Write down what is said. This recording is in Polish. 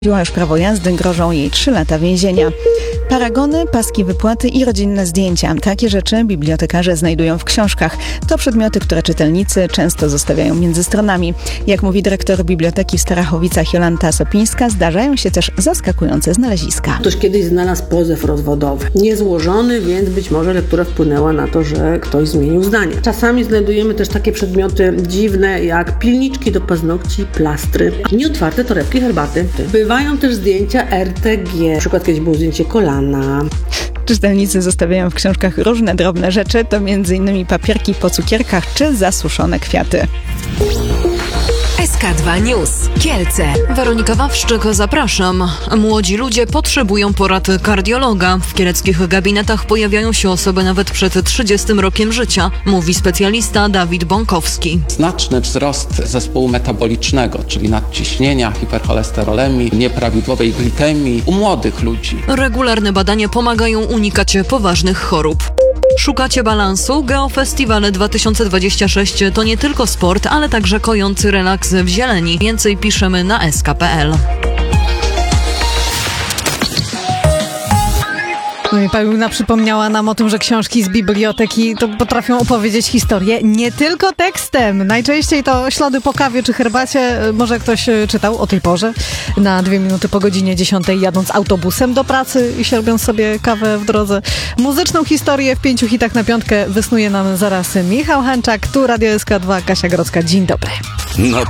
Już prawo jazdy, grożą jej 3 lata więzienia. Paragony, paski wypłaty i rodzinne zdjęcia. Takie rzeczy bibliotekarze znajdują w książkach. To przedmioty, które czytelnicy często zostawiają między stronami. Jak mówi dyrektor Biblioteki w Starachowicach Jolanta Sopińska, zdarzają się też zaskakujące znaleziska. Ktoś kiedyś znalazł pozew rozwodowy. Niezłożony, więc być może lektura wpłynęła na to, że ktoś zmienił zdanie. Czasami znajdujemy też takie przedmioty dziwne, jak pilniczki do paznokci, plastry, nieotwarte torebki herbaty. Bywają też zdjęcia RTG. Na przykład kiedyś było zdjęcie kolana. Czytelnicy zostawiają w książkach różne drobne rzeczy, to m.in. papierki po cukierkach czy zasuszone kwiaty. SK2 News. Kielce. Weronika Wawrzyk, zapraszam. Młodzi ludzie potrzebują porad kardiologa. W kieleckich gabinetach pojawiają się osoby nawet przed 30 rokiem życia, mówi specjalista Dawid Bąkowski. Znaczny wzrost zespołu metabolicznego, czyli nadciśnienia, hipercholesterolemii, nieprawidłowej glitemii u młodych ludzi. Regularne badania pomagają unikać poważnych chorób. Szukacie balansu? Geofestiwale 2026 to nie tylko sport, ale także kojący relaks w zieleni. Więcej piszemy na sk.pl. No i Paulina przypomniała nam o tym, że książki z biblioteki to potrafią opowiedzieć historię nie tylko tekstem. Najczęściej to ślady po kawie czy herbacie. Może ktoś czytał o tej porze na 2 minuty po godzinie 10, jadąc autobusem do pracy i sierbiąc sobie kawę w drodze. Muzyczną historię w 5 hitach na piątkę wysnuje nam zaraz Michał Hanczak. Tu Radio SK2, Kasia Grodzka. Dzień dobry.